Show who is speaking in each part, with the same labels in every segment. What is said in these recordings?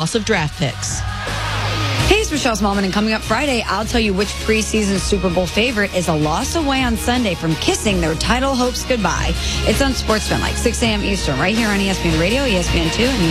Speaker 1: loss of draft picks.
Speaker 2: Hey, it's Michelle Smallman, and coming up Friday, I'll tell you which preseason Super Bowl favorite is a loss away on Sunday from kissing their title hopes goodbye. It's on SportsFan, like 6 a.m. Eastern, right here on ESPN Radio, ESPN2, and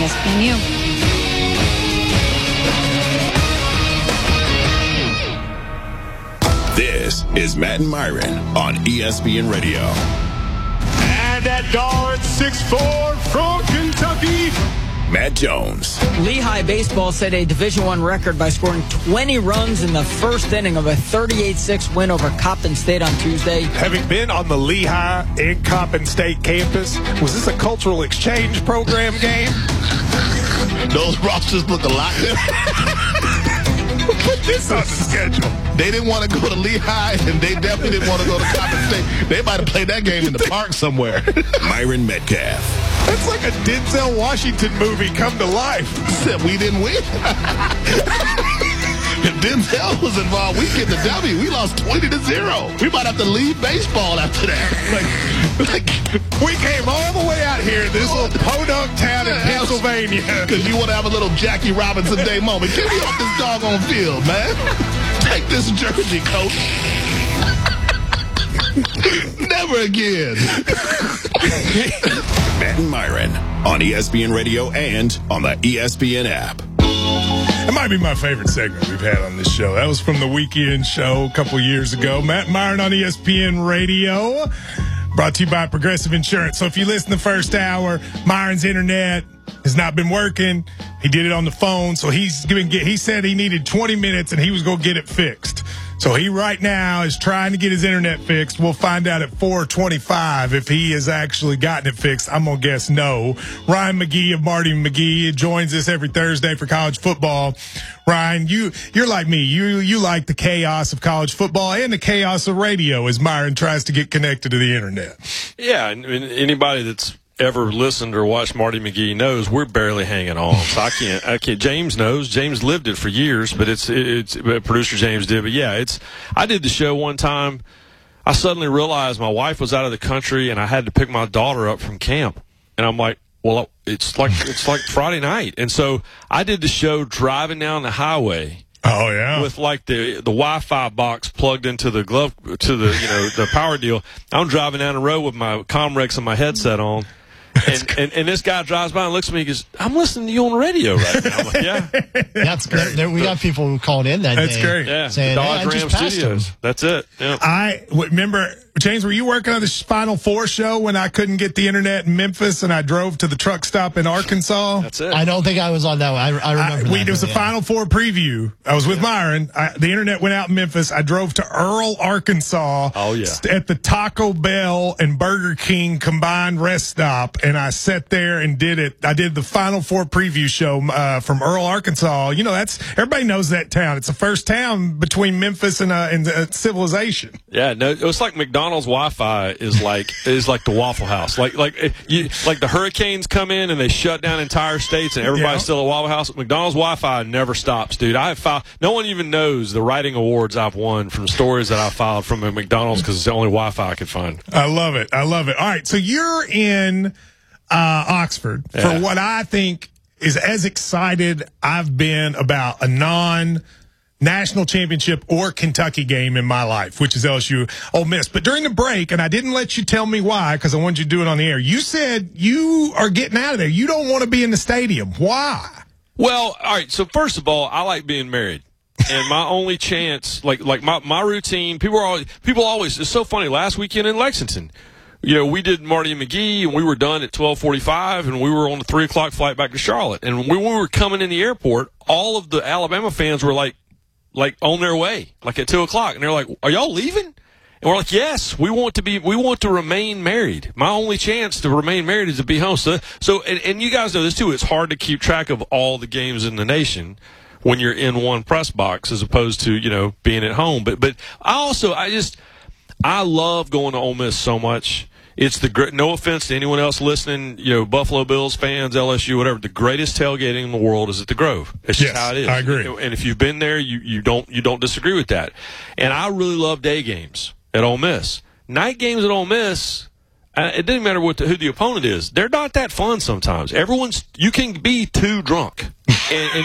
Speaker 2: ESPNU.
Speaker 3: This is Matt and Myron on ESPN Radio.
Speaker 4: And that guard, 6'4", from Kentucky,
Speaker 3: Matt Jones.
Speaker 5: Lehigh baseball set a Division I record by scoring 20 runs in the first inning of a 38-6 win over Coppin State on Tuesday.
Speaker 4: having been on the Lehigh and Coppin State campus, was this a cultural exchange program game?
Speaker 6: Those rosters look a lot different.
Speaker 4: Put this on the schedule.
Speaker 6: They didn't want to go to Lehigh, and they definitely didn't want to go to Coppin State. They might have played that game in the park somewhere.
Speaker 3: Myron Metcalf.
Speaker 4: That's like a Denzel Washington movie come to life.
Speaker 6: Except we didn't win. If Denzel was involved, we get the W. We lost 20-0. We might have to leave baseball after that.
Speaker 4: Like we came all the way out here, this little podunk town in Pennsylvania.
Speaker 6: Because you want to have a little Jackie Robinson Day moment. Get me off this doggone field, man. Take this jersey, coach. Never again.
Speaker 3: Matt and Myron on ESPN Radio and on the ESPN app.
Speaker 4: It might be my favorite segment we've had on this show. That was from the weekend show a couple years ago. Matt and Myron on ESPN Radio. Brought to you by Progressive Insurance. So if you listen the first hour, Myron's internet has not been working. He did it on the phone. So he said he needed 20 minutes and he was going to get it fixed. So he right now is trying to get his internet fixed. We'll find out at 4:25 if he has actually gotten it fixed. I'm going to guess no. Ryan McGee of Marty McGee joins us every Thursday for college football. Ryan, you're like me. You like the chaos of college football and the chaos of radio as Myron tries to get connected to the internet.
Speaker 7: Yeah, and anybody that's ever listened or watched Marty McGee knows we're barely hanging on. So I can't. James knows. James lived it for years, but it's producer James did. But yeah, I did the show one time. I suddenly realized my wife was out of the country and I had to pick my daughter up from camp. And I'm like, well, it's like Friday night. And so I did the show driving down the highway.
Speaker 4: Oh yeah,
Speaker 7: with like the Wi-Fi box plugged into the glove to the power deal. I'm driving down the road with my Comrex and my headset on. And this guy drives by and looks at me and goes, I'm listening to you on the radio right now. I'm like, yeah.
Speaker 8: That's great. We got people who called in that day.
Speaker 4: That's great.
Speaker 7: Yeah,
Speaker 8: saying,
Speaker 7: Dodge
Speaker 8: hey,
Speaker 7: Ram Studios. That's it. Yeah.
Speaker 4: I remember, James, were you working on this Final Four show when I couldn't get the internet in Memphis and I drove to the truck stop in Arkansas?
Speaker 7: That's it.
Speaker 8: I don't think I was on that one. I remember that.
Speaker 4: It was a Final Four preview. I was with Myron. The internet went out in Memphis. I drove to Earl, Arkansas.
Speaker 7: Oh, yeah.
Speaker 4: At the Taco Bell and Burger King combined rest stop, and I sat there and did it. I did the Final Four preview show from Earl, Arkansas. You know, everybody knows that town. It's the first town between Memphis and civilization.
Speaker 7: Yeah, no, it's like McDonald's Wi-Fi is like the Waffle House. Like the hurricanes come in and they shut down entire states and everybody's still at Waffle House. McDonald's Wi-Fi never stops, dude. No one even knows the writing awards I've won from stories that I filed from a McDonald's because it's the only Wi-Fi I could find.
Speaker 4: I love it. All right, so you're in Oxford for what I think is as excited I've been about a non-national championship or Kentucky game in my life, which is LSU Ole Miss. But during the break, and I didn't let you tell me why because I wanted you to do it on the air, you said you are getting out of there. You don't want to be in the stadium. Why?
Speaker 7: Well, all right, so first of all, I like being married. And my only chance, like my routine, people always, it's so funny, last weekend in Lexington, we did Marty and McGee, and we were done at 12:45, and we were on the 3 o'clock flight back to Charlotte. And when we were coming in the airport, all of the Alabama fans were like on their way, like at 2 o'clock, and they're like, "Are y'all leaving?" And we're like, "Yes, we want to remain married. My only chance to remain married is to be home." So, and you guys know this too. It's hard to keep track of all the games in the nation when you're in one press box as opposed to being at home. But I love going to Ole Miss so much. It's no offense to anyone else listening, Buffalo Bills fans, LSU, whatever. The greatest tailgating in the world is at the Grove. It's just how it is.
Speaker 4: I agree.
Speaker 7: And if you've been there, you don't disagree with that. And I really love day games at Ole Miss. Night games at Ole Miss, it doesn't matter who the opponent is. They're not that fun sometimes. You can be too drunk. And